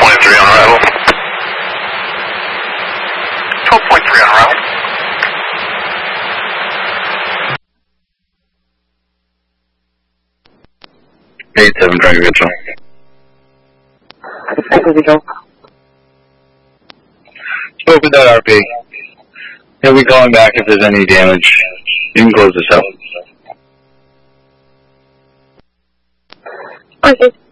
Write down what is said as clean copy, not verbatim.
12.3 on arrival. 12.3 on arrival. 87 Dragon Vigil. Dragon Vigil. Spoke with that RP. He'll be calling back if there's any damage. You can close this out. Okay.